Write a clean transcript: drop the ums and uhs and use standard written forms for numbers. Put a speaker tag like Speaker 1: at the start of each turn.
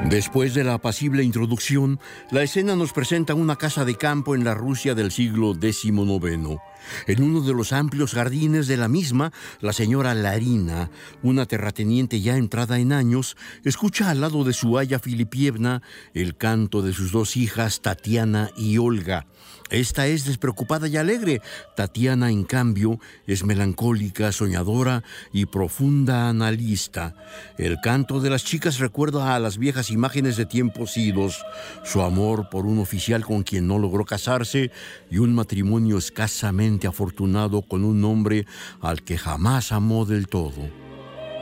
Speaker 1: Después de la apacible introducción, la escena nos presenta una casa de campo en la Rusia del siglo XIX. En uno de los amplios jardines de la misma, la señora Larina, una terrateniente ya entrada en años, escucha al lado de su aya Filipievna el canto de sus dos hijas, Tatiana y Olga. Esta es despreocupada y alegre. Tatiana, en cambio, es melancólica, soñadora y profunda analista. El canto de las chicas recuerda a las viejas imágenes de tiempos idos, su amor por un oficial con quien no logró casarse y un matrimonio escasamente afortunado con un hombre al que jamás amó del todo.